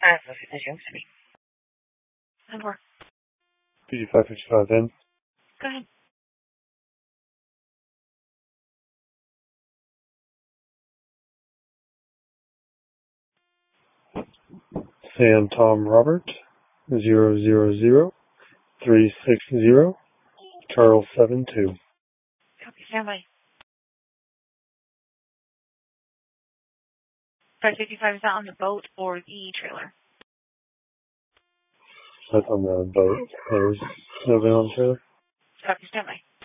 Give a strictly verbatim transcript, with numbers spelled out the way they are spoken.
five fifty Young City. Number. P D five fifty-five in. Go ahead. Sam Tom Robert, zero zero zero three six zero, Charles seven two. Copy, stand by. five fifty-five, is that on the boat or the trailer? That's on the boat. There's nobody on the trailer. Copy, stand by.